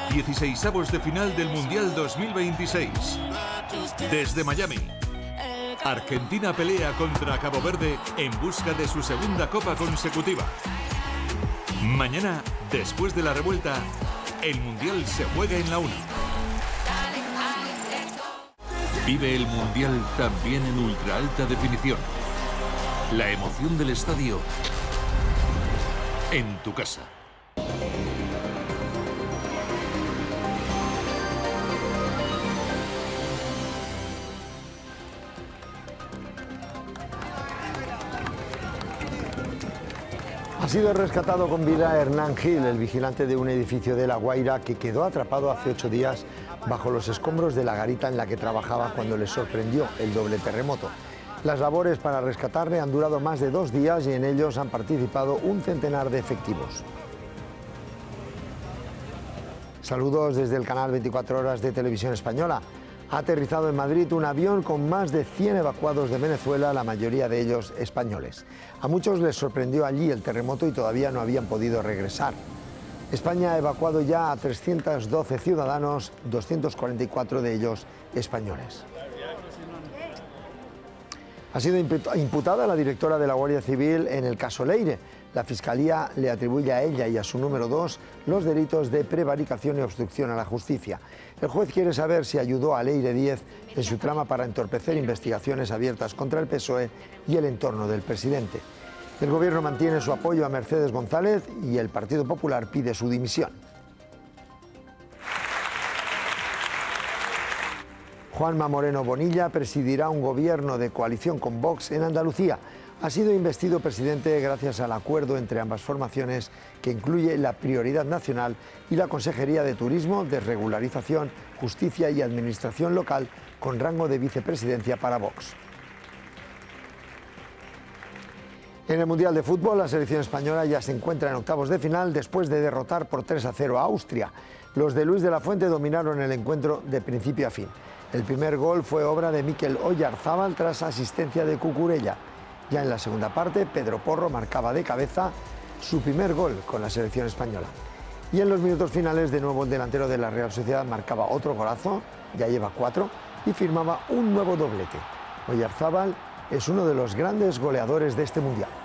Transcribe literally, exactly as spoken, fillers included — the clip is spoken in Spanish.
dieciseisavos de final del Mundial dos mil veintiséis. Desde Miami, Argentina pelea contra Cabo Verde en busca de su segunda copa consecutiva. Mañana, después de la revuelta, el Mundial se juega en la una. Vive el Mundial también en ultra alta definición. La emoción del estadio en tu casa. Ha sido rescatado con vida Hernán Gil, el vigilante de un edificio de La Guaira que quedó atrapado hace ocho días bajo los escombros de la garita en la que trabajaba cuando le sorprendió el doble terremoto. Las labores para rescatarle han durado más de dos días y en ellos han participado un centenar de efectivos. Saludos desde el canal veinticuatro horas de Televisión Española. Ha aterrizado en Madrid un avión con más de cien evacuados de Venezuela, la mayoría de ellos españoles. A muchos les sorprendió allí el terremoto y todavía no habían podido regresar. España ha evacuado ya a trescientos doce ciudadanos, doscientos cuarenta y cuatro de ellos españoles. Ha sido imputada la directora de la Guardia Civil en el caso Leire. La Fiscalía le atribuye a ella y a su número dos los delitos de prevaricación y obstrucción a la justicia. El juez quiere saber si ayudó a Leire Díez en su trama para entorpecer investigaciones abiertas contra el P S O E y el entorno del presidente. El Gobierno mantiene su apoyo a Mercedes González y el Partido Popular pide su dimisión. Juanma Moreno Bonilla presidirá un gobierno de coalición con Vox en Andalucía. Ha sido investido presidente gracias al acuerdo entre ambas formaciones que incluye la prioridad nacional y la Consejería de Turismo, Desregularización, Justicia y Administración Local con rango de vicepresidencia para Vox. En el Mundial de Fútbol, la selección española ya se encuentra en octavos de final después de derrotar por tres a cero a Austria. Los de Luis de la Fuente dominaron el encuentro de principio a fin. El primer gol fue obra de Mikel Oyarzábal tras asistencia de Cucurella. Ya en la segunda parte, Pedro Porro marcaba de cabeza su primer gol con la selección española. Y en los minutos finales, de nuevo el delantero de la Real Sociedad marcaba otro golazo, ya lleva cuatro, y firmaba un nuevo doblete. Oyarzábal es uno de los grandes goleadores de este Mundial.